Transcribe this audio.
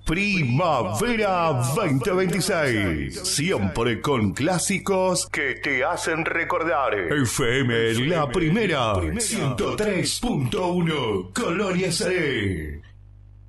Primavera 2026. Siempre con clásicos que te hacen recordar. FM La Primera 103.1 Colonia Salé.